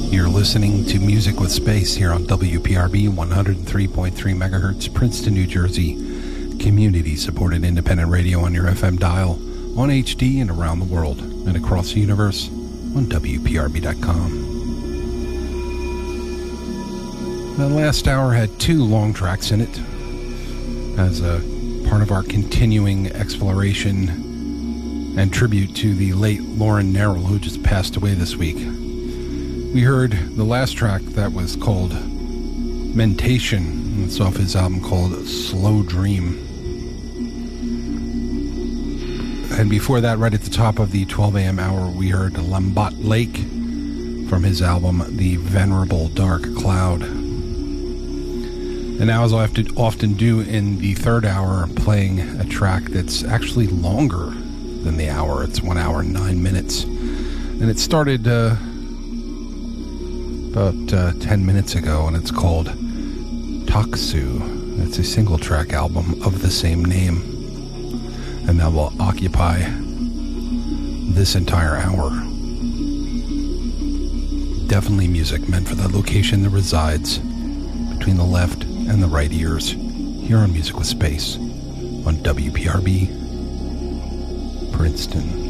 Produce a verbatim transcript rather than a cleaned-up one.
You're listening to Music with Space here on W P R B one oh three point three megahertz, Princeton, New Jersey. Community-supported independent radio on your F M dial, on H D and around the world, and across the universe on W P R B dot com. The last hour had two long tracks in it as a part of our continuing exploration and tribute to the late Lauren Nerrell, who just passed away this week. We heard the last track that was called Mentation. It's off his album called Slow Dream. And before that, right at the top of the twelve a.m. hour, we heard Lambat Lake from his album The Venerable Dark Cloud. And now, as I have to often do in the third hour, playing a track that's actually longer than the hour. It's one hour and nine minutes. And it started uh, about uh, ten minutes ago, and it's called Taksu. It's a single track album of the same name. And that will occupy this entire hour. Definitely music meant for the location that resides between the left and the right ears here on Music with Space on W P R B Princeton.